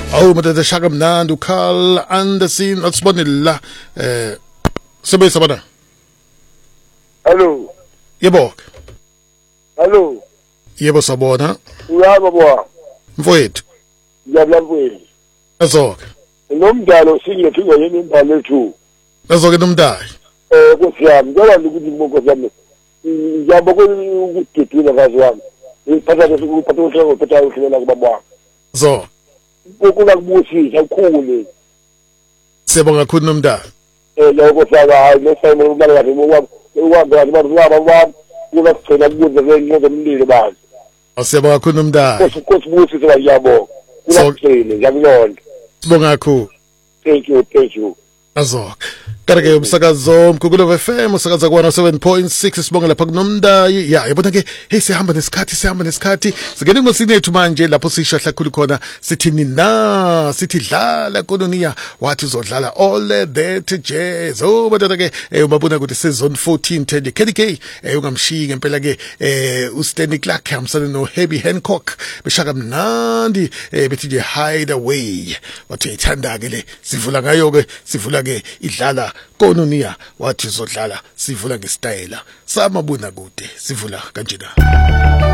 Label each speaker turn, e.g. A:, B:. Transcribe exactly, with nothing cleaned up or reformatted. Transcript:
A: Awu manje shaka mnandi uCarl Anderson asibone la eh sebenzisa bana.
B: Hello.
A: Yebo.
B: Hello.
A: Yebo sabona.
B: Uyaba baba.
A: Mfowethu.
B: Ngiyabula mfowethu.
A: Azoke.
B: Nomdalo singephika yini imbali lethu.
A: Azoke nomdali.
B: Eh kusiyami ngiyabona ukuthi ngibonke sami. Ngiyabona ukudidula kazi wami. Ngiphatha ukuphatha uhlelo ngiphatha uhlelo kubaba.
A: Zo.
B: Ukuna kubusisa ukukhulu.
A: Siyabonga kakhulu nomdali.
B: Eh lokho saka hayi lesayimo umntana wakhe ngoba ukwamba abantu baba baba kuba kuthena kubuze ngenqondo umlilo bazi.
A: Asiyabonga kakhulu nomdali.
B: Kusibusisa ngiyabonga. Kuyakuthini ngiyabona.
A: Sibonga kakhulu.
B: Thank you, thank you.
A: Azoke. Kareke umsakazo mkhululo F M usakaza kwa seven point six sibonga lapha kunomndayi ya yabona ke hey sihamba nesikhathi sihamba nesikhathi singene ngosini yethu manje lapho sishahla khulu khona sithini na sithi dlala koloniya wathi uzodlala all that jazz oh badala ke umabona ukuthi season fourteen ten K D K ungamshiyi ngempela ke u Stanley Clark hamsana no Herbie Hancock beshaka mnandi bethi nje Hideaway wathi ithanda ke le sivula ngayo ke sivula ke idlala kononiya wathi uzodlala sivula ngesitayela samabuna kude sivula kanjena.